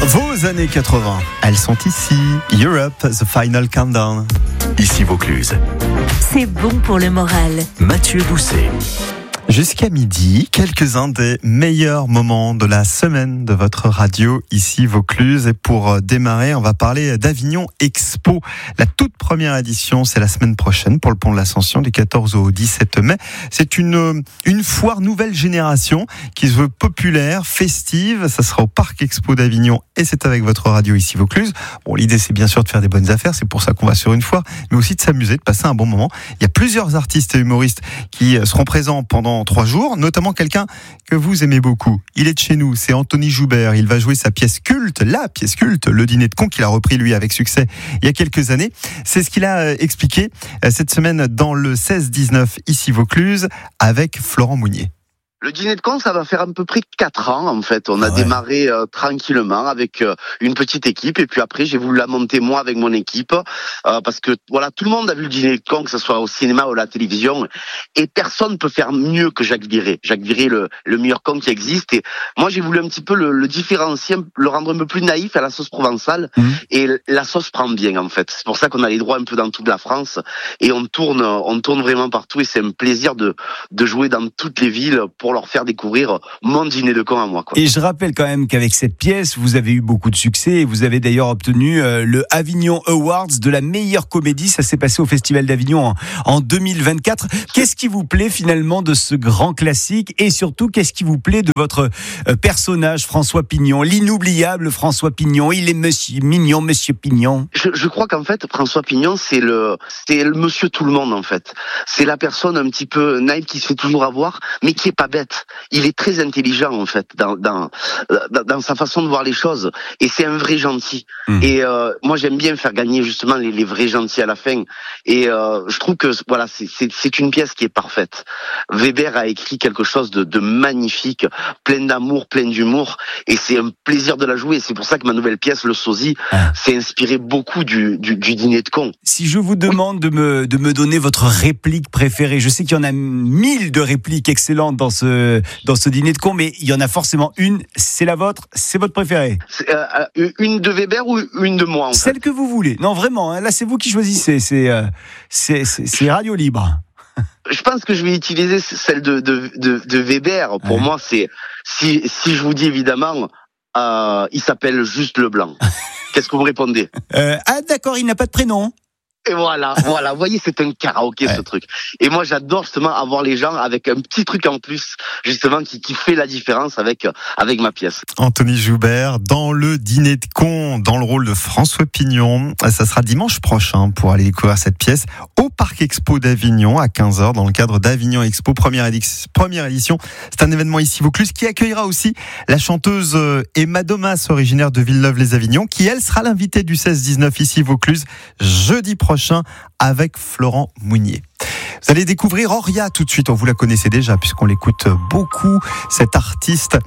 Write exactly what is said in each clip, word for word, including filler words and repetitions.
Vos années quatre-vingts, elles sont ici. Europe, The Final Countdown. Ici Vaucluse. C'est bon pour le moral. Mathieu Doucet. Jusqu'à midi, quelques-uns des meilleurs moments de la semaine de votre radio ici Vaucluse. Et pour démarrer, on va parler d'Avignon Expo. La toute première édition, c'est la semaine prochaine pour le Pont de l'Ascension du quatorze au dix-sept mai. C'est une, une foire nouvelle génération qui se veut populaire, festive. Ça sera au Parc Expo d'Avignon et c'est avec votre radio ici Vaucluse. Bon, l'idée c'est bien sûr de faire des bonnes affaires, c'est pour ça qu'on va sur une foire, mais aussi de s'amuser, de passer un bon moment. Il y a plusieurs artistes et humoristes qui seront présents pendant trois jours, notamment quelqu'un que vous aimez beaucoup. Il est de chez nous, c'est Anthony Joubert. Il va jouer sa pièce culte, la pièce culte, Le Dîner de Con, qu'il a repris lui avec succès il y a quelques années. C'est ce qu'il a expliqué cette semaine dans le seize dix-neuf ici Vaucluse avec Florent Mounier. Le Dîner de Con, ça va faire à peu près quatre ans, en fait. On a ah ouais. démarré euh, tranquillement avec euh, une petite équipe. Et puis après, j'ai voulu la monter moi avec mon équipe. Euh, parce que, voilà, tout le monde a vu le Dîner de Con, que ce soit au cinéma ou à la télévision. Et personne ne peut faire mieux que Jacques Viré. Jacques Viré, le, le meilleur con qui existe. Et moi, j'ai voulu un petit peu le, le différencier, le rendre un peu plus naïf à la sauce provençale. Mmh. Et la sauce prend bien, en fait. C'est pour ça qu'on a les droits un peu dans toute la France. Et on tourne, on tourne vraiment partout. Et c'est un plaisir de, de jouer dans toutes les villes pour pour leur faire découvrir mon dîner de con à moi, quoi. Et je rappelle quand même qu'avec cette pièce, vous avez eu beaucoup de succès et vous avez d'ailleurs obtenu euh, le Avignon Awards de la meilleure comédie. Ça s'est passé au Festival d'Avignon en, en deux mille vingt-quatre. Qu'est-ce qui vous plaît finalement de ce grand classique et surtout qu'est-ce qui vous plaît de votre euh, personnage François Pignon, l'inoubliable François Pignon? Il est monsieur mignon, monsieur Pignon. Je, je crois qu'en fait François Pignon c'est le c'est le monsieur tout le monde en fait. C'est la personne un petit peu naïve qui se fait toujours avoir, mais qui est pas bête. Il est très intelligent en fait dans dans dans, dans sa façon de voir les choses et c'est un vrai gentil. Mmh. Et euh, moi j'aime bien faire gagner justement les, les vrais gentils à la fin. Et euh, je trouve que voilà c'est c'est c'est une pièce qui est parfaite. Weber a écrit quelque chose de de magnifique, plein d'amour, plein d'humour et c'est un plaisir de la jouer. C'est pour ça que ma nouvelle pièce Le Sosie ah. s'est inspirée beaucoup du, du du Dîner de Con. Si je vous demande oui. de me de me donner votre réplique préférée, je sais qu'il y en a mille de répliques excellentes dans ce dans ce Dîner de Con, mais il y en a forcément une, c'est la vôtre, c'est votre préférée. C'est, euh, une de Weber ou une de moi en Celle fait. que vous voulez. Non, vraiment, hein, là c'est vous qui choisissez, c'est, euh, c'est, c'est, c'est radio libre. Je pense que je vais utiliser celle de, de, de, de Weber. Pour ouais. moi, c'est si, si je vous dis évidemment, euh, il s'appelle juste Leblanc. Qu'est-ce que vous répondez? euh, Ah d'accord, il n'a pas de prénom. Et voilà, voilà, vous voyez, c'est un karaoké ouais. ce truc. Et moi, j'adore justement avoir les gens avec un petit truc en plus, justement, qui, qui fait la différence avec, avec ma pièce. Anthony Joubert dans le Dîner de Con, dans le rôle de François Pignon. Ça sera dimanche prochain pour aller découvrir cette pièce au Parc Expo d'Avignon à quinze heures dans le cadre d'Avignon Expo, première édition. Première édition. C'est un événement ici Vaucluse qui accueillera aussi la chanteuse Emma Domas, originaire de Villeneuve-les-Avignon, qui elle sera l'invitée du seize dix-neuf ici Vaucluse jeudi prochain avec Florent Mounier. Vous allez découvrir Auria tout de suite, on vous la connaissez déjà puisqu'on l'écoute beaucoup, cet artiste.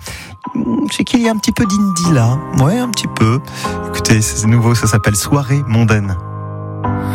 Je sais qu'il y a un petit peu d'indie là, ouais un petit peu. Écoutez, c'est nouveau, ça s'appelle Soirée mondaine.